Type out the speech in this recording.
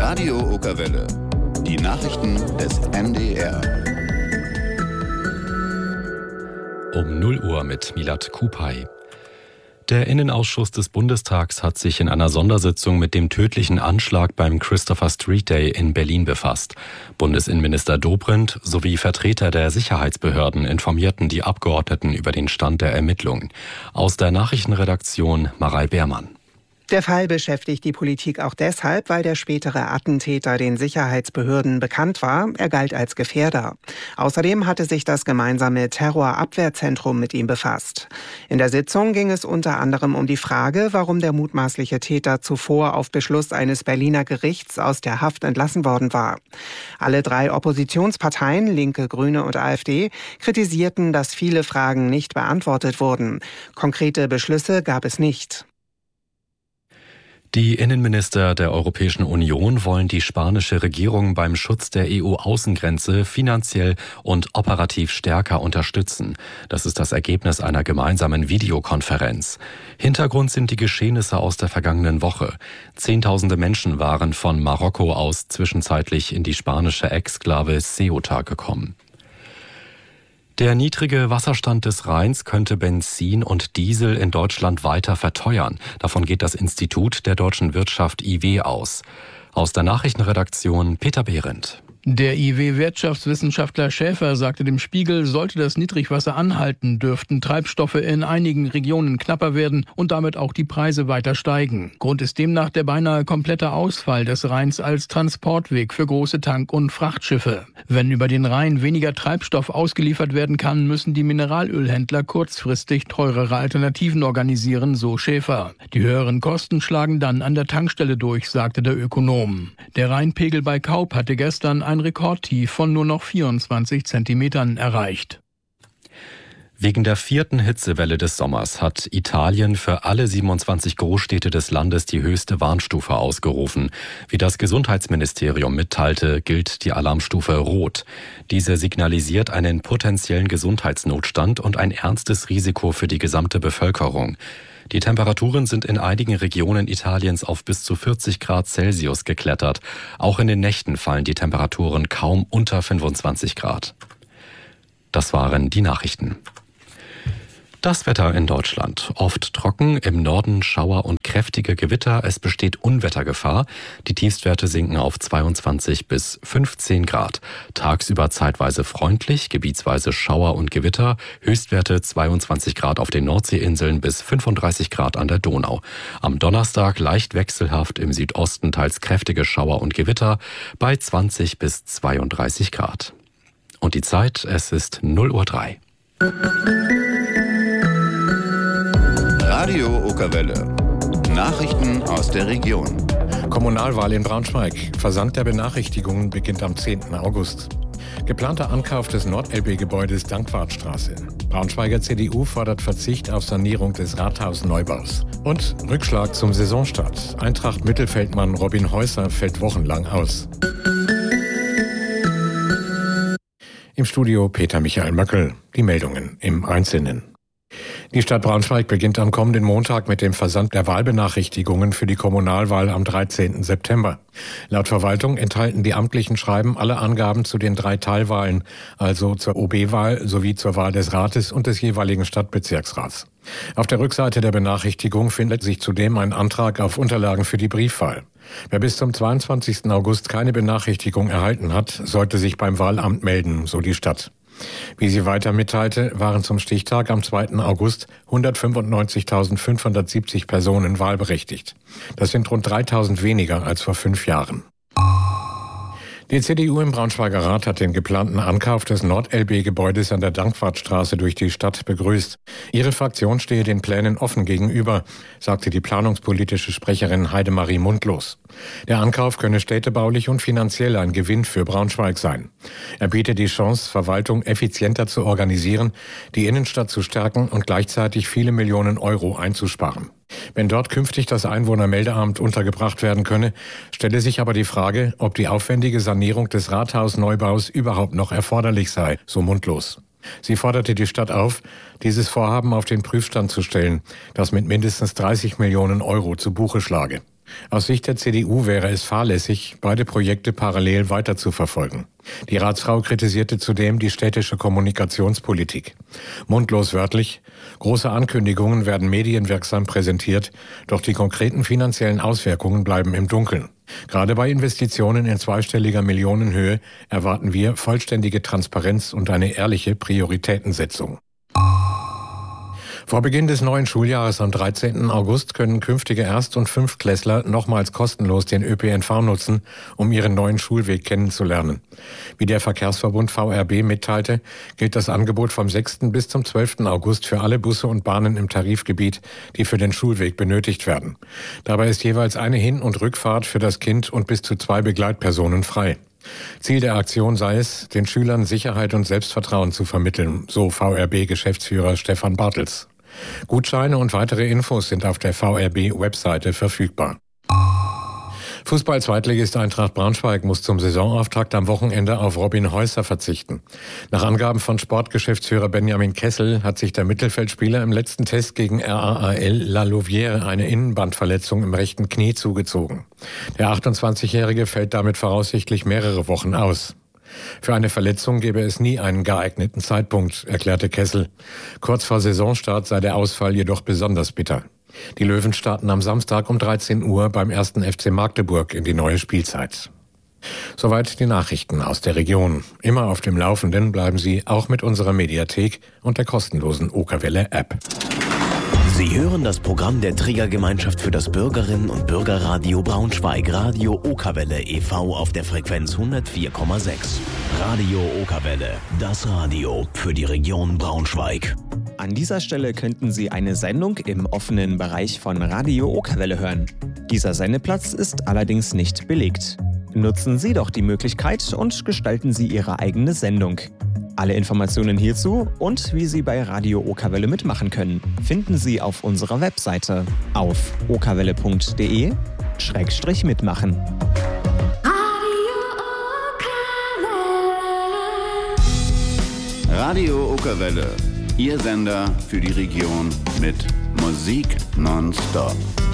Radio Okerwelle. Die Nachrichten des NDR. Um 0 Uhr mit Milad Kupay. Der Innenausschuss des Bundestags hat sich in einer Sondersitzung mit dem tödlichen Anschlag beim Christopher Street Day in Berlin befasst. Bundesinnenminister Dobrindt sowie Vertreter der Sicherheitsbehörden informierten die Abgeordneten über den Stand der Ermittlungen. Aus der Nachrichtenredaktion Marei Beermann. Der Fall beschäftigt die Politik auch deshalb, weil der spätere Attentäter den Sicherheitsbehörden bekannt war. Er galt als Gefährder. Außerdem hatte sich das gemeinsame Terrorabwehrzentrum mit ihm befasst. In der Sitzung ging es unter anderem um die Frage, warum der mutmaßliche Täter zuvor auf Beschluss eines Berliner Gerichts aus der Haft entlassen worden war. Alle 3 Oppositionsparteien, Linke, Grüne und AfD, kritisierten, dass viele Fragen nicht beantwortet wurden. Konkrete Beschlüsse gab es nicht. Die Innenminister der Europäischen Union wollen die spanische Regierung beim Schutz der EU-Außengrenze finanziell und operativ stärker unterstützen. Das ist das Ergebnis einer gemeinsamen Videokonferenz. Hintergrund sind die Geschehnisse aus der vergangenen Woche. Zehntausende Menschen waren von Marokko aus zwischenzeitlich in die spanische Exklave Ceuta gekommen. Der niedrige Wasserstand des Rheins könnte Benzin und Diesel in Deutschland weiter verteuern. Davon geht das Institut der deutschen Wirtschaft IW aus. Aus der Nachrichtenredaktion Peter Behrendt. Der IW-Wirtschaftswissenschaftler Schäfer sagte dem Spiegel, sollte das Niedrigwasser anhalten, dürften Treibstoffe in einigen Regionen knapper werden und damit auch die Preise weiter steigen. Grund ist demnach der beinahe komplette Ausfall des Rheins als Transportweg für große Tank- und Frachtschiffe. Wenn über den Rhein weniger Treibstoff ausgeliefert werden kann, müssen die Mineralölhändler kurzfristig teurere Alternativen organisieren, so Schäfer. Die höheren Kosten schlagen dann an der Tankstelle durch, sagte der Ökonom. Der Rheinpegel bei Kaup hatte gestern ein Rekordtief von nur noch 24 Zentimetern erreicht. Wegen der 4. Hitzewelle des Sommers hat Italien für alle 27 Großstädte des Landes die höchste Warnstufe ausgerufen. Wie das Gesundheitsministerium mitteilte, gilt die Alarmstufe Rot. Diese signalisiert einen potenziellen Gesundheitsnotstand und ein ernstes Risiko für die gesamte Bevölkerung. Die Temperaturen sind in einigen Regionen Italiens auf bis zu 40 Grad Celsius geklettert. Auch in den Nächten fallen die Temperaturen kaum unter 25 Grad. Das waren die Nachrichten. Das Wetter in Deutschland. Oft trocken, im Norden Schauer und kräftige Gewitter. Es besteht Unwettergefahr. Die Tiefstwerte sinken auf 22 bis 15 Grad. Tagsüber zeitweise freundlich, gebietsweise Schauer und Gewitter. Höchstwerte 22 Grad auf den Nordseeinseln bis 35 Grad an der Donau. Am Donnerstag leicht wechselhaft, im Südosten teils kräftige Schauer und Gewitter bei 20 bis 32 Grad. Und die Zeit, es ist 0:03 Uhr. Radio Okerwelle. Nachrichten aus der Region. Kommunalwahl in Braunschweig. Versand der Benachrichtigungen beginnt am 10. August. Geplanter Ankauf des Nord-LB-Gebäudes Dankwartstraße. Braunschweiger CDU fordert Verzicht auf Sanierung des Rathausneubaus. Und Rückschlag zum Saisonstart. Eintracht-Mittelfeldmann Robin Häuser fällt wochenlang aus. Im Studio Peter Michael Möckel. Die Meldungen im Einzelnen. Die Stadt Braunschweig beginnt am kommenden Montag mit dem Versand der Wahlbenachrichtigungen für die Kommunalwahl am 13. September. Laut Verwaltung enthalten die amtlichen Schreiben alle Angaben zu den 3 Teilwahlen, also zur OB-Wahl sowie zur Wahl des Rates und des jeweiligen Stadtbezirksrats. Auf der Rückseite der Benachrichtigung findet sich zudem ein Antrag auf Unterlagen für die Briefwahl. Wer bis zum 22. August keine Benachrichtigung erhalten hat, sollte sich beim Wahlamt melden, so die Stadt. Wie sie weiter mitteilte, waren zum Stichtag am 2. August 195.570 Personen wahlberechtigt. Das sind rund 3.000 weniger als vor 5 Jahren. Die CDU im Braunschweiger Rat hat den geplanten Ankauf des Nord-LB-Gebäudes an der Dankwartstraße durch die Stadt begrüßt. Ihre Fraktion stehe den Plänen offen gegenüber, sagte die planungspolitische Sprecherin Heidemarie Mundlos. Der Ankauf könne städtebaulich und finanziell ein Gewinn für Braunschweig sein. Er biete die Chance, Verwaltung effizienter zu organisieren, die Innenstadt zu stärken und gleichzeitig viele Millionen Euro einzusparen. Wenn dort künftig das Einwohnermeldeamt untergebracht werden könne, stelle sich aber die Frage, ob die aufwendige Sanierung des Rathausneubaus überhaupt noch erforderlich sei, so Mundlos. Sie forderte die Stadt auf, dieses Vorhaben auf den Prüfstand zu stellen, das mit mindestens 30 Millionen Euro zu Buche schlage. Aus Sicht der CDU wäre es fahrlässig, beide Projekte parallel weiter zu verfolgen. Die Ratsfrau kritisierte zudem die städtische Kommunikationspolitik. Mundlos wörtlich: große Ankündigungen werden medienwirksam präsentiert, doch die konkreten finanziellen Auswirkungen bleiben im Dunkeln. Gerade bei Investitionen in zweistelliger Millionenhöhe erwarten wir vollständige Transparenz und eine ehrliche Prioritätensetzung. Vor Beginn des neuen Schuljahres am 13. August können künftige Erst- und Fünftklässler nochmals kostenlos den ÖPNV nutzen, um ihren neuen Schulweg kennenzulernen. Wie der Verkehrsverbund VRB mitteilte, gilt das Angebot vom 6. bis zum 12. August für alle Busse und Bahnen im Tarifgebiet, die für den Schulweg benötigt werden. Dabei ist jeweils eine Hin- und Rückfahrt für das Kind und bis zu 2 Begleitpersonen frei. Ziel der Aktion sei es, den Schülern Sicherheit und Selbstvertrauen zu vermitteln, so VRB-Geschäftsführer Stefan Bartels. Gutscheine und weitere Infos sind auf der VRB-Webseite verfügbar. Fußball-Zweitligist Eintracht Braunschweig muss zum Saisonauftakt am Wochenende auf Robin Häuser verzichten. Nach Angaben von Sportgeschäftsführer Benjamin Kessel hat sich der Mittelfeldspieler im letzten Test gegen RAAL La Louvière eine Innenbandverletzung im rechten Knie zugezogen. Der 28-Jährige fällt damit voraussichtlich mehrere Wochen aus. Für eine Verletzung gebe es nie einen geeigneten Zeitpunkt, erklärte Kessel. Kurz vor Saisonstart sei der Ausfall jedoch besonders bitter. Die Löwen starten am Samstag um 13 Uhr beim 1. FC Magdeburg in die neue Spielzeit. Soweit die Nachrichten aus der Region. Immer auf dem Laufenden bleiben Sie auch mit unserer Mediathek und der kostenlosen Okerwelle-App. Sie hören das Programm der Trägergemeinschaft für das Bürgerinnen- und Bürgerradio Braunschweig, Radio Okerwelle e.V. auf der Frequenz 104,6. Radio Okerwelle, das Radio für die Region Braunschweig. An dieser Stelle könnten Sie eine Sendung im offenen Bereich von Radio Okerwelle hören. Dieser Sendeplatz ist allerdings nicht belegt. Nutzen Sie doch die Möglichkeit und gestalten Sie Ihre eigene Sendung. Alle Informationen hierzu und wie Sie bei Radio Okerwelle mitmachen können, finden Sie auf unserer Webseite auf okerwelle.de/mitmachen. Radio Okerwelle, Ihr Sender für die Region mit Musik nonstop.